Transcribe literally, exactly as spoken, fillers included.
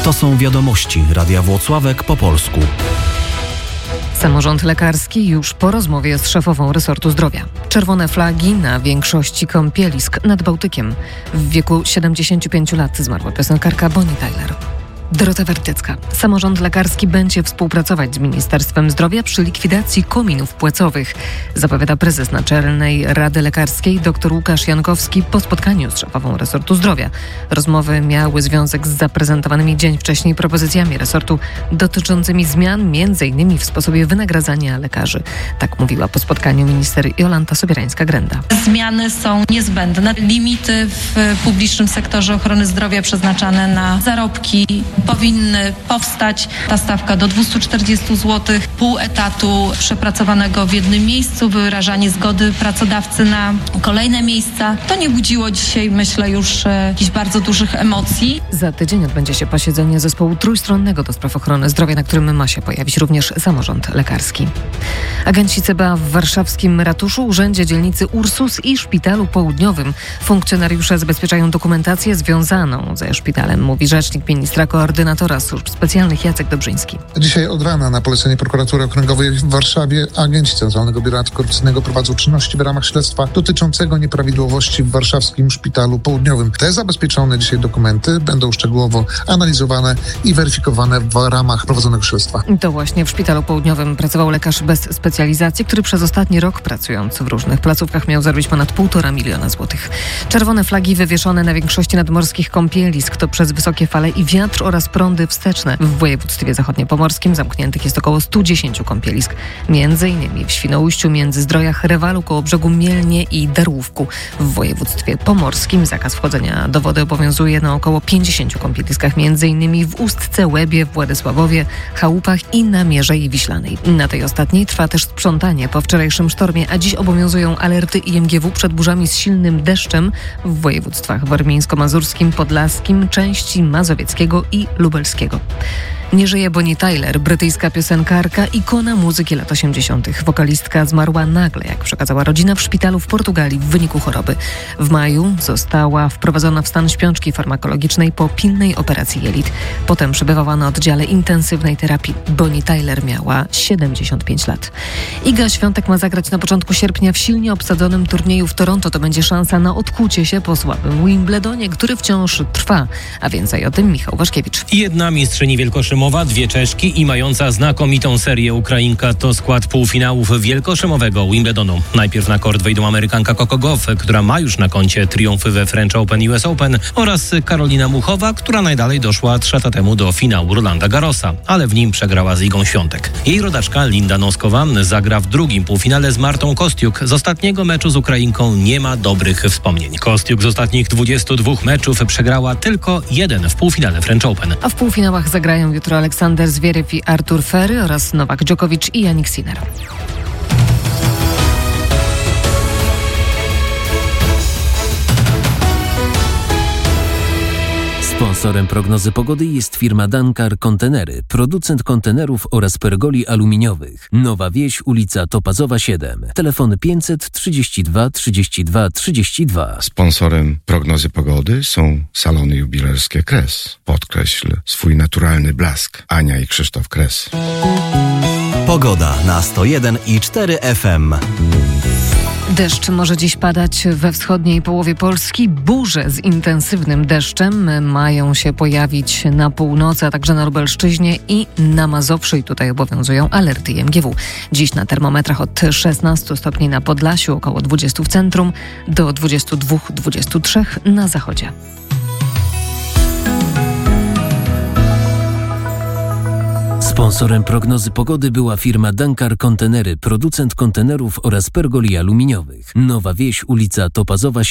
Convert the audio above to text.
To są wiadomości Radia Włocławek po polsku. Samorząd lekarski już po rozmowie z szefową resortu zdrowia. Czerwone flagi na większości kąpielisk nad Bałtykiem. W wieku siedemdziesięciu pięciu lat zmarła piosenkarka Bonnie Tyler. Dorota Wertycka. Samorząd lekarski będzie współpracować z Ministerstwem Zdrowia przy likwidacji kominów płacowych, zapowiada prezes Naczelnej Rady Lekarskiej dr Łukasz Jankowski po spotkaniu z szefową resortu zdrowia. Rozmowy miały związek z zaprezentowanymi dzień wcześniej propozycjami resortu dotyczącymi zmian między innymi w sposobie wynagradzania lekarzy. Tak mówiła po spotkaniu minister Jolanta Sobierańska-Grenda. Zmiany są niezbędne. Limity w publicznym sektorze ochrony zdrowia przeznaczane na zarobki powinny powstać. Ta stawka do dwieście czterdzieści złotych, pół etatu przepracowanego w jednym miejscu, wyrażanie zgody pracodawcy na kolejne miejsca. To nie budziło dzisiaj, myślę, już jakichś bardzo dużych emocji. Za tydzień odbędzie się posiedzenie zespołu trójstronnego do spraw ochrony zdrowia, na którym ma się pojawić również samorząd lekarski. Agenci C B A w warszawskim ratuszu, urzędzie dzielnicy Ursus i szpitalu południowym. Funkcjonariusze zabezpieczają dokumentację związaną ze szpitalem, mówi rzecznik ministra koordynatora służb specjalnych Jacek Dobrzyński. Dzisiaj od rana na polecenie prokuratury okręgowej w Warszawie agenci Centralnego Biura Antykorupcyjnego prowadzą czynności w ramach śledztwa dotyczącego nieprawidłowości w warszawskim szpitalu południowym. Te zabezpieczone dzisiaj dokumenty będą szczegółowo analizowane i weryfikowane w ramach prowadzonego śledztwa. To właśnie w szpitalu południowym pracował lekarz bez specjalizacji, który przez ostatni rok pracując w różnych placówkach miał zarobić ponad półtora miliona złotych. Czerwone flagi wywieszone na większości nadmorskich kąpielisk to przez wysokie fale i wiatr oraz prądy wsteczne. W województwie zachodniopomorskim zamkniętych jest około stu dziesięciu kąpielisk. Między innymi w Świnoujściu, Międzyzdrojach, Rewalu, Kołobrzegu, Mielnie i Darłówku. W województwie pomorskim zakaz wchodzenia do wody obowiązuje na około pięćdziesięciu kąpieliskach, między innymi w Ustce, Łebie, Władysławowie, Chałupach i na Mierzei Wiślanej. Na tej ostatniej trwa też sprzątanie po wczorajszym sztormie, a dziś obowiązują alerty I M G W przed burzami z silnym deszczem w województwach warmińsko-mazurskim, podlaskim, części mazowieckiego i lubelskiego. Nie żyje Bonnie Tyler, brytyjska piosenkarka, ikona muzyki lat osiemdziesiątych. Wokalistka zmarła nagle, jak przekazała rodzina, w szpitalu w Portugalii w wyniku choroby. W maju została wprowadzona w stan śpiączki farmakologicznej po pilnej operacji jelit. Potem przebywała na oddziale intensywnej terapii. Bonnie Tyler miała siedemdziesiąt pięć lat. Iga Świątek ma zagrać na początku sierpnia w silnie obsadzonym turnieju w Toronto. To będzie szansa na odkucie się po słabym Wimbledonie, który wciąż trwa. A więcej o tym Michał Waszkiewicz. Jedna mistrzyni Wielkoszymowa, dwie Czeszki i mająca znakomitą serię Ukrainka to skład półfinałów wielkoszymowego Wimbledonu. Najpierw na kort wejdą Amerykanka Coco Gauff, która ma już na koncie triumfy we French Open, U S Open, oraz Karolina Muchowa, która najdalej doszła trzy lata temu do finału Rolanda Garrosa, ale w nim przegrała z Igą Świątek. Jej rodaczka Linda Noskowa zagra w drugim półfinale z Martą Kostiuk. Z ostatniego meczu z Ukrainką nie ma dobrych wspomnień. Kostiuk z ostatnich dwudziestu dwóch meczów przegrała tylko jeden w półfinale French Open. A w półfinałach zagrają jutro Aleksander Zwierew i Artur Ferry oraz Nowak Djokovic i Jannik Sinner. Sponsorem prognozy pogody jest firma Dankar Kontenery, producent kontenerów oraz pergoli aluminiowych. Nowa Wieś, ulica Topazowa siedem. Telefon pięćset trzydzieści dwa trzydzieści dwa trzydzieści dwa. Sponsorem prognozy pogody są salony jubilerskie Kres. Podkreśl swój naturalny blask. Ania i Krzysztof Kres. Pogoda na sto jeden i cztery F M. Deszcz może dziś padać we wschodniej połowie Polski. Burze z intensywnym deszczem mają się pojawić na północy, a także na Lubelszczyźnie i na Mazowszu. I tutaj obowiązują alerty I M G W. Dziś na termometrach od szesnastu stopni na Podlasiu, około dwudziestu w centrum, do dwudziestu dwóch dwudziestu trzech na zachodzie. Sponsorem prognozy pogody była firma Dankar Kontenery, producent kontenerów oraz pergoli aluminiowych. Nowa Wieś, ulica Topazowa